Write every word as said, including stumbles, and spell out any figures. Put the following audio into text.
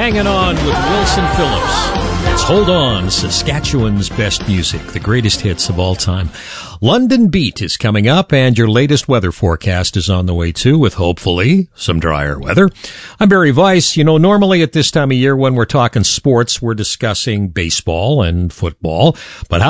Hanging On with Wilson Phillips. It's Hold On, Saskatchewan's best music, the greatest hits of all time. London Beat is coming up, and your latest weather forecast is on the way too, with hopefully some drier weather. I'm Barry Weiss. You know, normally at this time of year when we're talking sports, we're discussing baseball and football, but how